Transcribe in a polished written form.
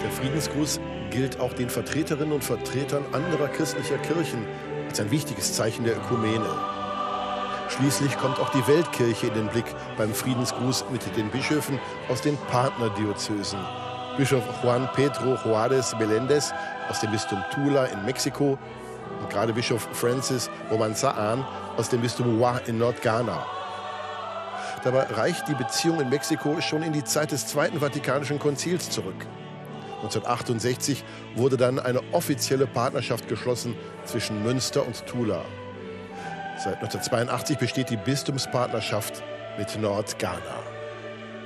Der Friedensgruß gilt auch den Vertreterinnen und Vertretern anderer christlicher Kirchen als ein wichtiges Zeichen der Ökumene. Schließlich kommt auch die Weltkirche in den Blick beim Friedensgruß mit den Bischöfen aus den Partnerdiözesen. Bischof Juan Pedro Juárez Meléndez aus dem Bistum Tula in Mexiko und gerade Bischof Francis Romansaan aus dem Bistum Wa in Nordghana. Dabei reicht die Beziehung in Mexiko schon in die Zeit des Zweiten Vatikanischen Konzils zurück. 1968 wurde dann eine offizielle Partnerschaft geschlossen zwischen Münster und Tula. Seit 1982 besteht die Bistumspartnerschaft mit Nordghana.